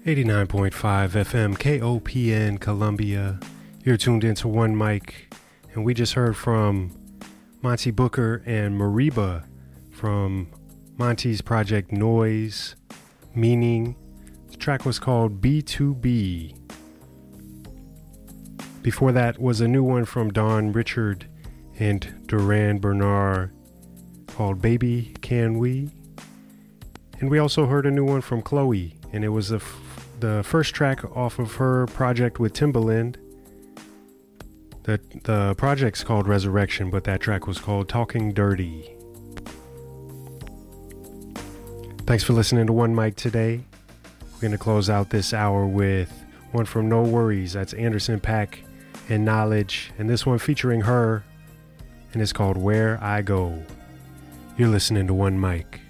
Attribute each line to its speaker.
Speaker 1: 89.5 FM KOPN Columbia. You're tuned into One Mic, and we just heard from Monty Booker and Mariba from Monty's project Noise Meaning. The track was called B2B. Before that was a new one from Don Richard and Duran Bernard called Baby Can We? And we also heard a new one from Chloe, and it was the first track off of her project with Timbaland. The project's called Resurrection, but that track was called Talking Dirty. Thanks for listening to One Mic today. We're going to close out this hour with one from No Worries. That's Anderson .Paak and Knowledge, and this one featuring her, and it's called Where I Go. You're listening to One Mic.